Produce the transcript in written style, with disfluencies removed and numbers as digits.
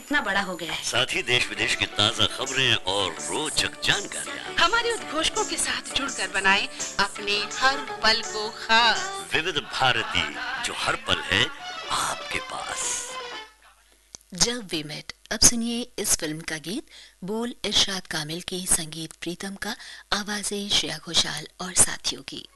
इतना बड़ा हो गया है। साथ ही देश विदेश की ताज़ा खबरें और रोचक जानकारियाँ हमारे उद्घोषकों के साथ जुड़कर बनाए अपने हर पल को खास। विविध भारती, जो हर पल है आपके पास। जब वी मेट, अब सुनिए इस फिल्म का गीत, बोल इरशाद कामिल के, संगीत प्रीतम का, आवाजें श्रेया घोषाल और साथियों की।